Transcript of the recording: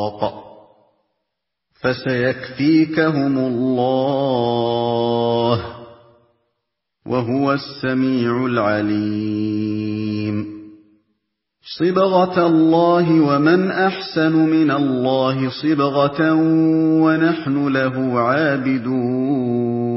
الصِّرَاطَ فَسَيَكْفِيكَهُمُ اللَّهُ وَهُوَ السَّمِيعُ الْعَلِيمُ صِبْغَةَ اللَّهِ وَمَنْ أَحْسَنُ مِنَ اللَّهِ صِبْغَةً وَنَحْنُ لَهُ عَابِدُونَ